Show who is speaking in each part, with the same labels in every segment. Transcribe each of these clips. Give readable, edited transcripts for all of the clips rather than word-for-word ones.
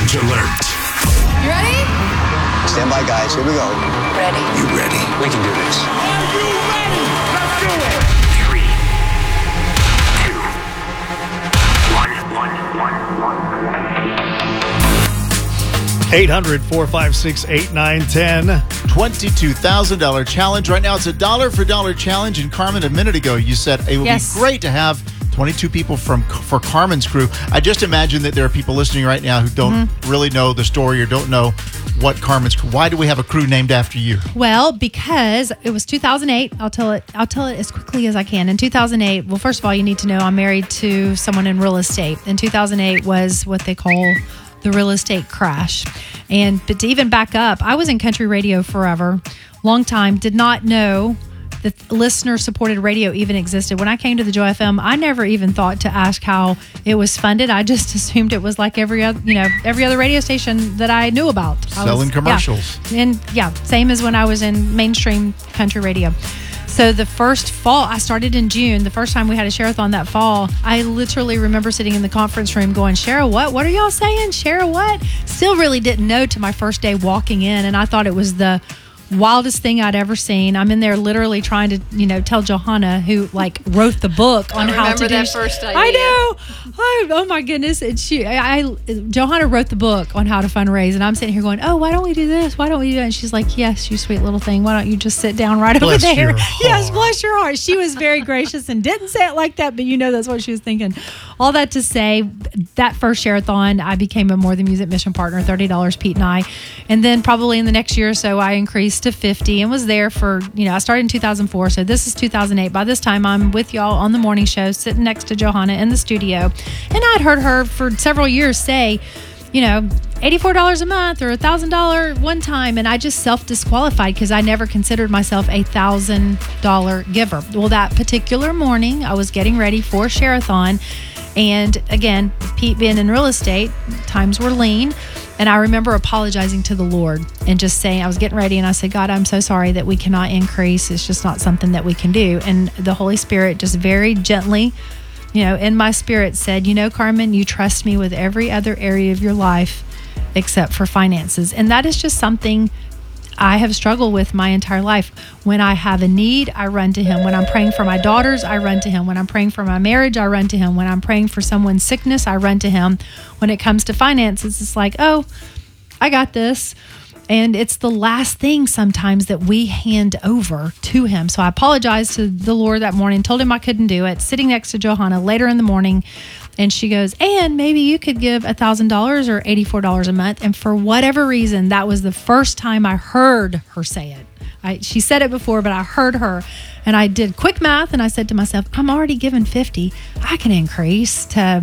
Speaker 1: Challenge alert.
Speaker 2: You ready?
Speaker 3: Stand by, guys. Here we go.
Speaker 2: Ready.
Speaker 1: You ready?
Speaker 3: We can do this.
Speaker 4: Are you ready? Let's do it.
Speaker 1: 3, 2, 1.
Speaker 5: 800-456-8910.
Speaker 6: $22,000 challenge. Right now, it's a dollar for dollar challenge. And Carmen, a minute ago, you said it would be great to have 22 people for Carmen's crew. I just imagine that there are people listening right now who don't really know the story or don't know what Carmen's crew. Why do we have a crew named after you?
Speaker 7: Well, because it was 2008. I'll tell it as quickly as I can. In 2008, well, first of all, you need to know I'm married to someone in real estate. In 2008 was what they call the real estate crash. But to even back up, I was in country radio forever, long time, did not know that listener-supported radio even existed. When I came to the Joy FM, I never even thought to ask how it was funded. I just assumed it was like every other radio station that I knew about.
Speaker 6: Selling commercials.
Speaker 7: Same as when I was in mainstream country radio. So the first fall, I started in June. The first time we had a share-a-thon that fall, I literally remember sitting in the conference room going, Share what? What are y'all saying? Share what? Still really didn't know to my first day walking in, and I thought it was the wildest thing I'd ever seen. I'm in there literally trying to, tell Johanna, who wrote the book on how to do.
Speaker 2: Remember that first idea?
Speaker 7: I know. Oh my goodness! And Johanna wrote the book on how to fundraise, and I'm sitting here going, "Oh, why don't we do this? Why don't we do that?" And she's like, "Yes, you sweet little thing. Why don't you just sit down right over there?" Yes, bless your heart. She was very gracious and didn't say it like that, but that's what she was thinking. All that to say, that first share-a-thon, I became a More Than Music mission partner, $30, Pete and I, and then probably in the next year or so, I increased to $50 and was there for, I started in 2004, so this is 2008. By this time, I'm with y'all on the morning show, sitting next to Johanna in the studio, and I'd heard her for several years say, $84 a month or $1,000 one time, and I just self-disqualified because I never considered myself a $1,000 giver. Well, that particular morning, I was getting ready for Share-a-thon, and again, Pete being in real estate, times were lean. And I remember apologizing to the Lord and just saying, I was getting ready and I said, God, I'm so sorry that we cannot increase. It's just not something that we can do. And the Holy Spirit just very gently, in my spirit said, Carmen, you trust me with every other area of your life except for finances. And that is just something I have struggled with my entire life. When I have a need, I run to him. When I'm praying for my daughters, I run to him. When I'm praying for my marriage, I run to him. When I'm praying for someone's sickness, I run to him. When it comes to finances, it's like, oh, I got this. And it's the last thing sometimes that we hand over to him. So I apologized to the Lord that morning, told him I couldn't do it, sitting next to Johanna later in the morning. And she goes, and maybe you could give $1,000 or $84 a month. And for whatever reason, that was the first time I heard her say it. She said it before, but I heard her. And I did quick math, and I said to myself, I'm already given $50. I can increase to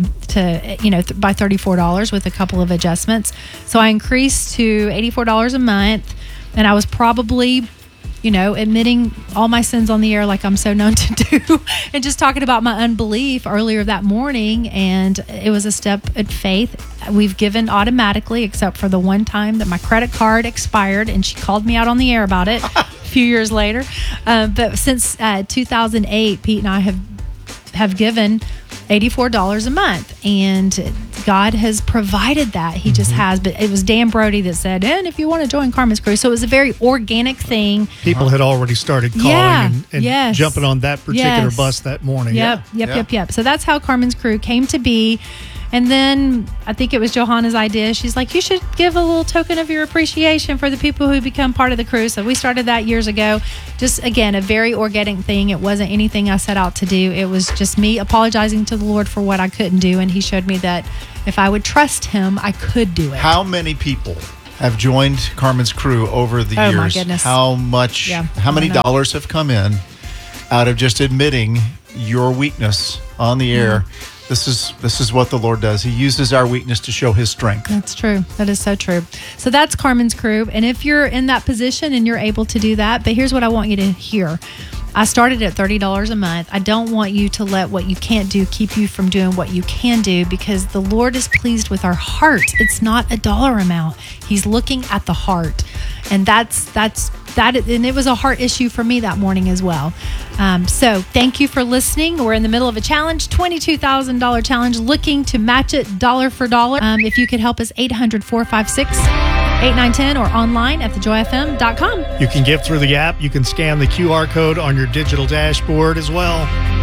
Speaker 7: by $34 with a couple of adjustments. So I increased to $84 a month, and I was probably admitting all my sins on the air like I'm so known to do, and just talking about my unbelief earlier that morning. And it was a step in faith. We've given automatically, except for the one time that my credit card expired, and she called me out on the air about it a few years later. But since 2008, Pete and I have given $84 a month, and God has provided that. He just has. But it was Dan Brody that said, and if you want to join Carmen's crew. So it was a very organic thing.
Speaker 5: People had already started calling and jumping on that particular bus that morning.
Speaker 7: Yep. So that's how Carmen's crew came to be. And then I think it was Johanna's idea. She's like, you should give a little token of your appreciation for the people who become part of the crew. So we started that years ago. Just, again, a very organic thing. It wasn't anything I set out to do. It was just me apologizing to the Lord for what I couldn't do. And he showed me that if I would trust him, I could do it.
Speaker 6: How many people have joined Carmen's crew over the years?
Speaker 7: Oh, my goodness.
Speaker 6: How many dollars have come in out of just admitting your weakness on the air? This is what the Lord does. He uses our weakness to show his strength.
Speaker 7: That's true. That is so true. So that's Carmen's crew. And if you're in that position and you're able to do that, but here's what I want you to hear. I started at $30 a month. I don't want you to let what you can't do keep you from doing what you can do, because the Lord is pleased with our heart. It's not a dollar amount. He's looking at the heart. And that's that, and it was a heart issue for me that morning as well. So thank you for listening. We're in the middle of a challenge, $22,000 challenge, looking to match it dollar for dollar. If you could help us, 800-456-8910 or online at thejoyfm.com.
Speaker 5: You can give through the app. You can scan the QR code on your digital dashboard as well.